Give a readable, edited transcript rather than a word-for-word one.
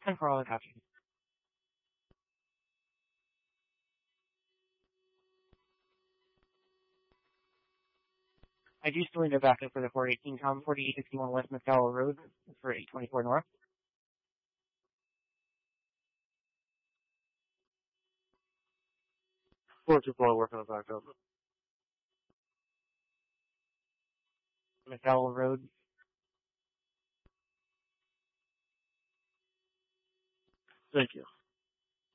10 for all the copy. I do still need a backup for the 418 Tom 4861 West McDowell Road for 824 North. Working on backup. McDowell Road. Thank you.